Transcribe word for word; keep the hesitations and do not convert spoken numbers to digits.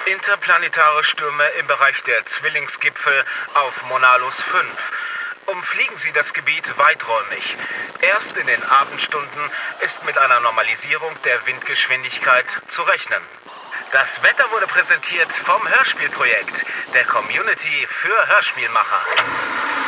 Interplanetare Stürme im Bereich der Zwillingsgipfel auf Monalus fünf. Umfliegen Sie das Gebiet weiträumig. Erst in den Abendstunden ist mit einer Normalisierung der Windgeschwindigkeit zu rechnen. Das Wetter wurde präsentiert vom Hörspielprojekt, der Community für Hörspielmacher.